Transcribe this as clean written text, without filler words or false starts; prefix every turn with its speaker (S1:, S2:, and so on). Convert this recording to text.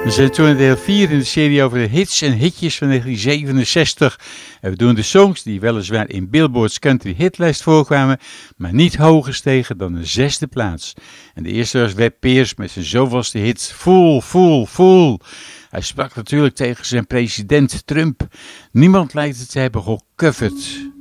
S1: We zijn toen in deel 4 in de serie over de hits en hitjes van 1967. En we doen de songs die weliswaar in Billboard's Country Hitlijst voorkwamen, maar niet hoger stegen dan de 6e plaats. En de eerste was Webb Pierce met zijn zoveelste hit Fool, Fool, Fool. Hij sprak natuurlijk tegen zijn president Trump. Niemand lijkt het te hebben gecoverd.